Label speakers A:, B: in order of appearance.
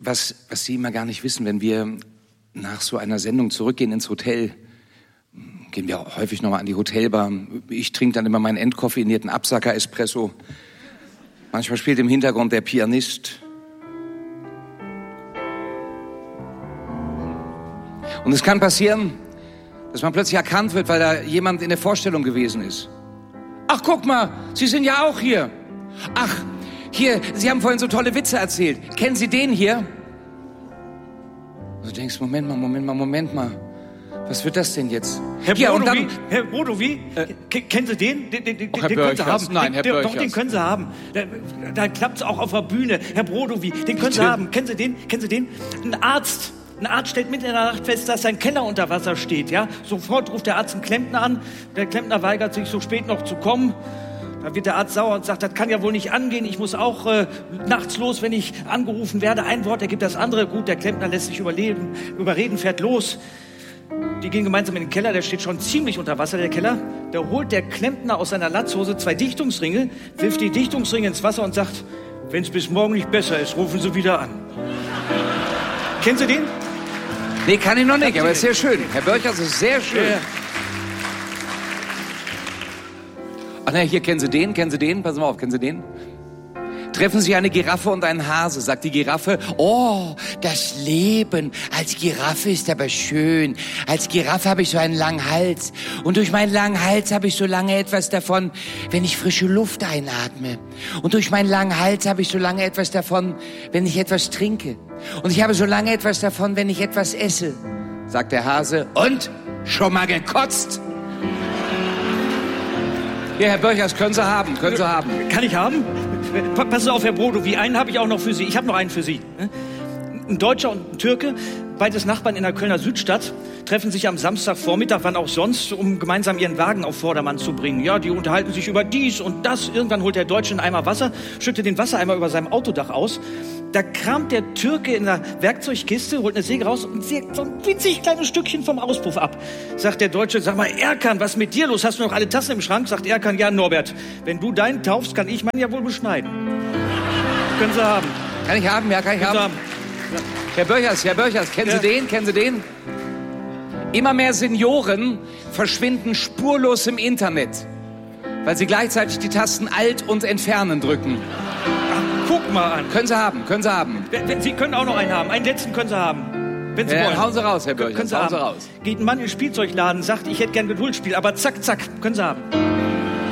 A: Was Sie immer gar nicht wissen, wenn wir nach so einer Sendung zurückgehen ins Hotel, gehen wir auch häufig nochmal an die Hotelbar. Ich trinke dann immer meinen entkoffeinierten Absacker-Espresso. Manchmal spielt im Hintergrund der Pianist. Und es kann passieren, dass man plötzlich erkannt wird, weil da jemand in der Vorstellung gewesen ist. Ach, guck mal, Sie sind ja auch hier. Ach, hier, Sie haben vorhin so tolle Witze erzählt. Kennen Sie den hier? Und du denkst, Moment mal. Was wird das denn jetzt?
B: Herr Brodowy, kennen Sie den? Den können Sie haben.
A: Nein, Herr Börchers.
B: Doch, den können Sie haben. Da klappt es auch auf der Bühne. Herr Brodowy, den können Sie haben. Kennen Sie den? Ein Arzt stellt mitten in der Nacht fest, dass sein Keller unter Wasser steht. Ja? Sofort ruft der Arzt einen Klempner an. Der Klempner weigert sich, so spät noch zu kommen. Da wird der Arzt sauer und sagt, das kann ja wohl nicht angehen. Ich muss auch nachts los, wenn ich angerufen werde. Ein Wort ergibt das andere. Gut, der Klempner lässt sich überreden, fährt los. Die gehen gemeinsam in den Keller, der steht schon ziemlich unter Wasser, der Keller. Da holt der Klempner aus seiner Latzhose 2 Dichtungsringe, wirft die Dichtungsringe ins Wasser und sagt, wenn es bis morgen nicht besser ist, rufen Sie wieder an. Kennen Sie den?
A: Nee, kann ich noch nicht, aber ist sehr schön. Herr Börchers, ist sehr schön. Ja. Ach ne, hier, kennen Sie den? Passen Sie mal auf, kennen Sie den? Treffen Sie eine Giraffe und einen Hase, sagt die Giraffe, oh, das Leben als Giraffe ist aber schön. Als Giraffe habe ich so einen langen Hals. Und durch meinen langen Hals habe ich so lange etwas davon, wenn ich frische Luft einatme. Und durch meinen langen Hals habe ich so lange etwas davon, wenn ich etwas trinke. Und ich habe so lange etwas davon, wenn ich etwas esse, sagt der Hase. Und? Schon mal gekotzt? Ja, Herr Börchers, können Sie haben.
B: Kann ich haben? Passen Sie auf, Herr Brodowy, einen habe ich auch noch für Sie. Ich habe noch einen für Sie. Ein Deutscher und ein Türke, beides Nachbarn in der Kölner Südstadt, treffen sich am Samstagvormittag, wann auch sonst, um gemeinsam ihren Wagen auf Vordermann zu bringen. Ja, die unterhalten sich über dies und das. Irgendwann holt der Deutsche einen Eimer Wasser, schüttet den Wassereimer über seinem Autodach aus. Da kramt der Türke in der Werkzeugkiste, holt eine Säge raus und sägt so ein winzig kleines Stückchen vom Auspuff ab. Sagt der Deutsche, sag mal, Erkan, was ist mit dir los? Hast du noch alle Tassen im Schrank? Sagt Erkan, ja, Norbert, wenn du deinen taufst, kann ich meinen ja wohl beschneiden. Können Sie haben.
A: Kann ich haben, ja, kann ich haben. Herr Börchers, kennen Sie den? Immer mehr Senioren verschwinden spurlos im Internet, weil sie gleichzeitig die Tasten Alt und Entfernen drücken.
B: Guck mal an.
A: Können Sie haben.
B: Sie können auch noch einen haben. Einen letzten können Sie haben. Wenn Sie wollen.
A: Hauen Sie raus, Herr Börchers.
B: Hauen Sie raus. Geht ein Mann in den Spielzeugladen, sagt, ich hätte gern Geduldsspiel, aber zack, können Sie haben.